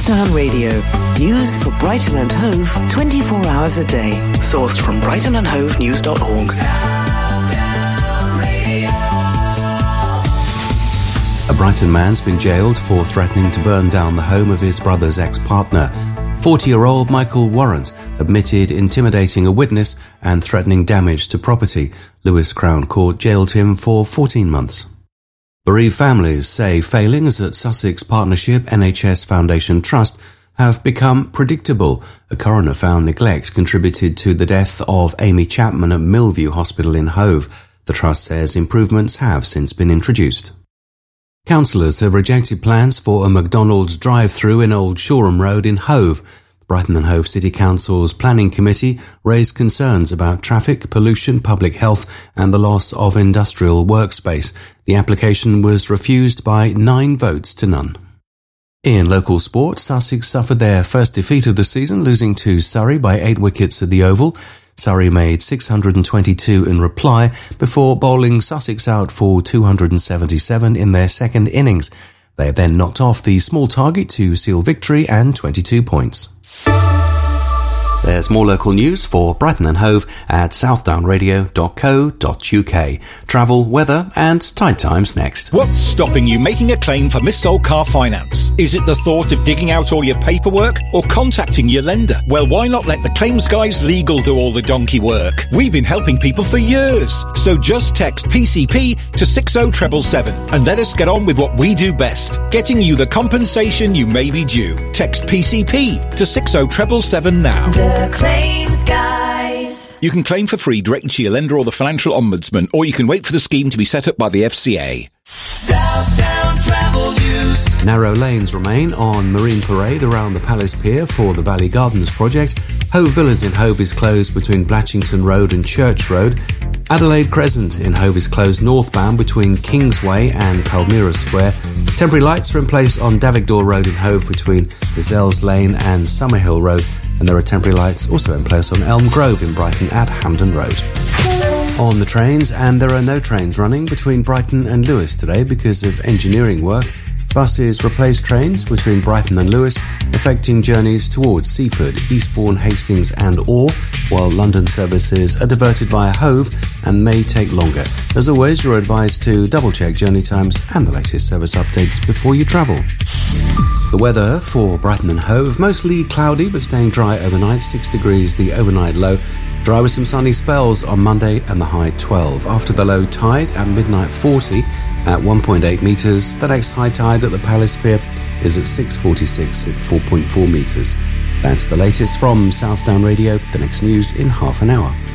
Southdown Radio. News for Brighton and Hove 24 hours a day. Sourced from brightonandhovenews.org. A Brighton man's been jailed for threatening to burn down the home of his brother's ex-partner. 40-year-old Michael Warrant admitted intimidating a witness and threatening damage to property. Lewes Crown Court jailed him for 14 months. Bereaved families say failings at Sussex Partnership NHS Foundation Trust have become predictable. A coroner found neglect contributed to the death of Amy Chapman at Millview Hospital in Hove. The trust says improvements have since been introduced. Councillors have rejected plans for a McDonald's drive-through in Old Shoreham Road in Hove. Brighton and Hove City Council's Planning Committee raised concerns about traffic, pollution, public health and the loss of industrial workspace. The application was refused by 9 votes to none. In local sport, Sussex suffered their first defeat of the season, losing to Surrey by 8 wickets at the Oval. Surrey made 622 in reply before bowling Sussex out for 277 in their second innings. They then knocked off the small target to seal victory and 22 points. There's more local news for Brighton and Hove at southdownradio.co.uk. Travel, weather and tide times next. What's stopping you making a claim for missold car finance? Is it the thought of digging out all your paperwork or contacting your lender? Well, why not let the Claims Guys Legal do all the donkey work? We've been helping people for years. So just text PCP to 60777 and let us get on with what we do best, getting you the compensation you may be due. Text PCP to 60777 now. The Claims Guys. You can claim for free directly to your lender or the Financial Ombudsman, or you can wait for the scheme to be set up by the FCA. Southdown Travel News. Narrow lanes remain on Marine Parade around the Palace Pier for the Valley Gardens project. Hove Villas in Hove is closed between Blatchington Road and Church Road. Adelaide Crescent in Hove is closed northbound between Kingsway and Palmyra Square. Temporary lights are in place on Davigdor Road in Hove between Gazelles Lane and Summerhill Road. And there are temporary lights also in place on Elm Grove in Brighton at Hampden Road. On the trains, and there are no trains running between Brighton and Lewes today because of engineering work. Buses replace trains between Brighton and Lewes, affecting journeys towards Seaford, Eastbourne, Hastings and Orr, while London services are diverted via Hove and may take longer. As always, you're advised to double-check journey times and the latest service updates before you travel. The weather for Brighton and Hove, mostly cloudy but staying dry overnight, 6 degrees the overnight low. Dry with some sunny spells on Monday and the high 12. After the low tide at midnight 40 at 1.8 metres. The next high tide at the Palace Pier is at 6:46 at 4.4 metres. That's the latest from Southdown Radio. The next news in half an hour.